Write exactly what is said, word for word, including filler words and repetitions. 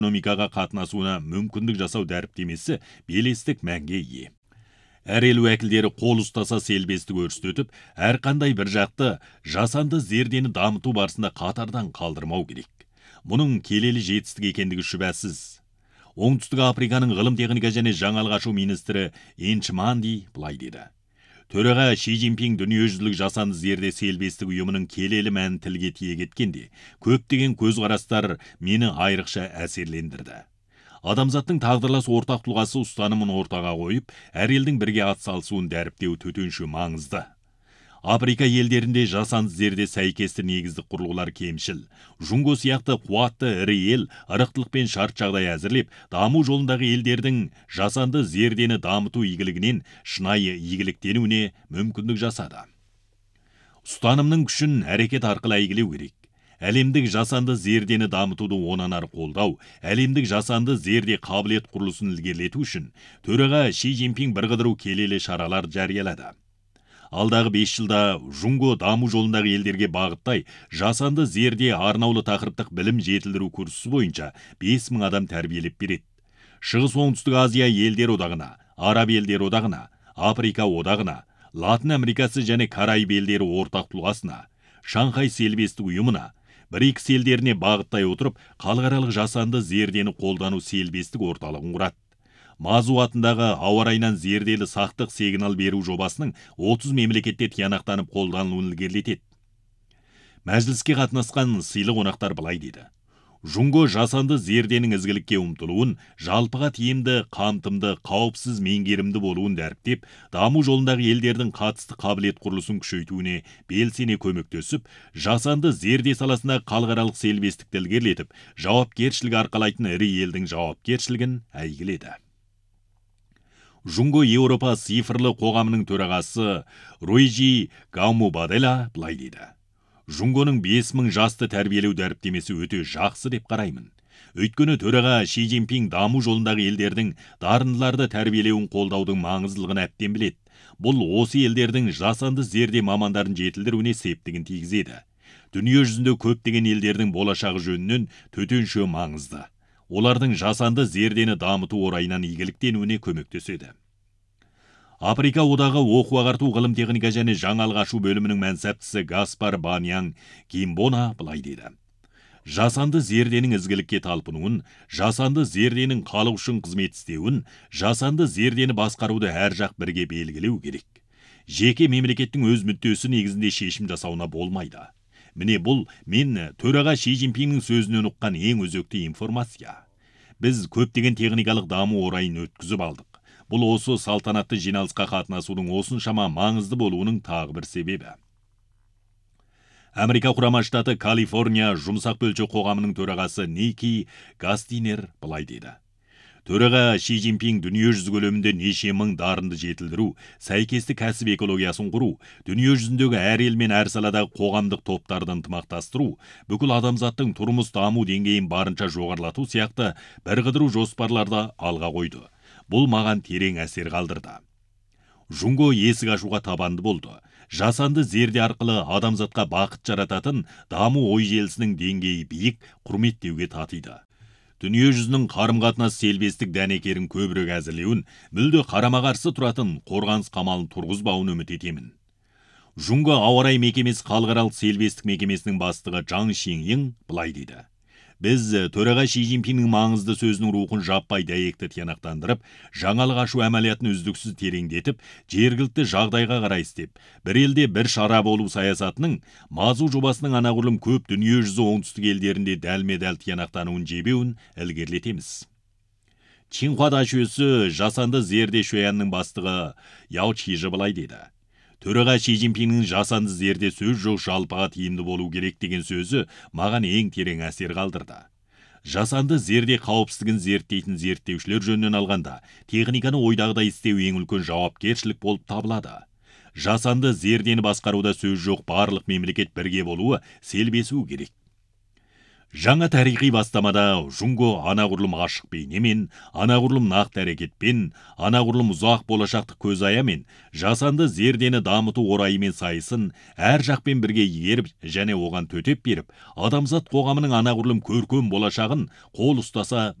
экономикаға қатынасуына мүмкіндік жасау дәріптемесі белестік мәнге ие. Әр ел уәкілдері қол ұстаса селбесті көрсетіп, әрқандай бір жақты жасанды зердені дамыту барысында қатардан қалдырмау керек. Мұның келелі жетістік екендігі шүбәсіз. Оңтүстік Африканың ғылым техника және жаңалық ашу министрі Энчманди былай деді. Төраға Ши Цзиньпин дүниежүзілік жасанды зерде селбестік ұйымының келелі мәнін тілге тиек еткенде, көптеген көзқарастар мені айрықша әсерлендірді. Адамзаттың тағдырлас ортақ тұлғасы ұстанымын ортаға қойып, әр елдің бірге атсалысуын дәріптеу төтенше маңызды. Африка елдерінде жасанды зерде сәйкесті негіздік құрылғылар кемшіл. Жунго сияқты қуатты ірі ел ырықтылық пен шарт жағдай әзірлеп, даму жолындағы елдердің жасанды зердені дамыту игілігінен шынайы игіліктенуіне мүмкіндік жасады. Ұстанымның күшін әрекет арқылы әйгілеу керек. Әлемдік жасанды зердені дамытуды онан ары қолдау, әлемдік жасанды зерде қабілет құрылысын ілгерілету үшін төраға Ши Цзиньпин бірқыдыру келелі шаралар жариялады. Алдағы бес жылда Жунго даму жолындағы елдерге бағыттай жасанды зерде арнаулы тақырыптық білім жетілдіру курсы бойынша бес мың адам тәрбиелеп береді. Шығыс Оңтүстік Азия елдер одағына, Араб елдер одағына, Африка одағына, Латын Америкасы және Карайб елдері ортақ тұлғасына, Шанхай селбестік ұйымына, БРИКС елдеріне бағыттай отырып, халықаралық жасанды зердені қолдану селбестік орталығын құрады. Мазу атындағы ауа райынан зерделі сақтық сигнал беру жобасының отыз мемлекетте тиянақтанып қолданылуын ілгерілетеді. Мәжіліске қатынасқан сыйлы қонақтар былай деді. Жунго жасанды зерденің ізгілікке ұмтылуын, жалпыға тиімді, қамтымды, қауіпсіз меңгерімді болуын дәріптеп, даму жолындағы елдердің қатысты қабілет құрылысын күшейтуіне белсене көмектесіп, жасанды зерде саласында халықаралық селбестікті ілгерілетіп, жауапкершілік арқалайтын ірі елдің жауапкершілігін әйгіледі. Жунго Еуропа цифрлы қоғамының төрағасы Руиджи Гаумубадела былай дейді. Жунгоның бес мың жасты тәрбиелеу дәріптемесі өте жақсы деп қараймын. Өйткені төраға Ши Цзиньпин даму жолындағы елдердің дарындыларды тәрбиелеуін қолдаудың маңыздылығын әбден біледі. Бұл осы елдердің жасанды зерде мамандарын жетілдіруіне септігін тигізеді. Дүние жүзінде көптеген елдердің болашағы жөнінен төтенше маңызды. Олардың жасанды зердені дамыту орайынан игіліктенуіне көмектеседі. Африка одағы оқу-ағарту ғылым техника және жаңалық ашу бөлімінің мәнсаптысы Гаспар Баньян Кимбона былай деді. Жасанды зерденің ізгілікке талпынуын, жасанды зерденің халық үшін қызмет істеуін, жасанды зердені басқаруды әр жақ бірге белгілеу керек. Жеке мемлекеттің өз мүддесі негізінде шешім жасауына болмайды. Міне бұл мен төраға Ши Цзиньпиннің сөзінен ұққан ең өзекті информация. Біз көптеген техникалық даму орайын өткізіп алдық. Бұл осы салтанатты жиналысқа қатынасудың осыншама маңызды болуының тағы бір себебі. Америка құрама штаты Калифорния жұмсақ бөлшек қоғамының төрағасы Ники Гастинер былай деді. Төраға Ши Цзиньпин дүние жүзі көлемінде неше мың дарынды жетілдіру, сәйкесті кәсіп экологиясын құру, дүние жүзіндегі әр ел мен әр саладағы қоғамдық топтарды ынтымақтастыру, бүкіл адамзаттың тұрмыс даму деңгейін барынша жоғарылату сияқты бірқыдыру жоспарларды алға қойды. Бұл маған терең әсер қалдырды. Жунго есік ашуға табанды болды. Жасанды зерде арқылы адамзатқа бақыт жарататын даму ой желісінің деңгейі биік, құрметтеуге татиды. Дүние жүзінің қарым-қатынас селбестік дәнекерін көбірек әзірлеуін, мүлде қарама-қарсы тұратын қорғаныс қамалын тұрғызбауын үміт етемін. Жунго ауа райы мекемесі халықаралық селбестік мекемесінің бастығы Жаң Шиңйың былай дейді. Біз төраға Ши Цзиньпиннің маңызды сөзінің рухын жаппай дәйекті тиянақтандырып, жаңалық ашу әмәлиятын үздіксіз тереңдетіп, жергілікті жағдайға қарай істеп, бір елде бір шара болу саясатының Мазу жобасының анағұрлым көп дүние жүзі оңтүстік елдерінде дәлме-дәл тиянақтануын жебеуін ілгерілетеміз. Чинхуада жүйесі жасанды зерде шөянның бастығы Яо Чижы былай деді. Төраға Ши Цзиньпиннің жасанды зерде сөз жоқ жалпыға тиімді болу керек деген сөзі маған ең терең әсер қалдырды. Жасанды зерде қауіпсіздігін зерттейтін зерттеушілер жөнінен алғанда, техниканы ойдағыдай істеу ең үлкен жауапкершілік болып табылады. Жасанды зердені басқаруда сөз жоқ барлық мемлекет бірге болуы селбесу керек. Жаңа тарихи бастамада Жунго анағұрлым ашық бейнемен, анағұрлым нақты әрекетпен, анағұрлым ұзақ болашақты көз аямен, жасанды зердені дамыту орайымен сайысын әр жақпен бірге еріп және оған төтеп беріп, адамзат қоғамының анағұрлым көркем болашағын қол ұстаса